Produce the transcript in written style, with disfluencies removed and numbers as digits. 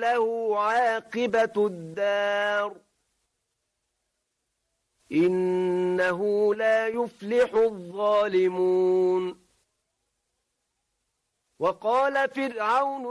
له عاقبة الدار إنه لا يفلح الظالمون. وقال فرعون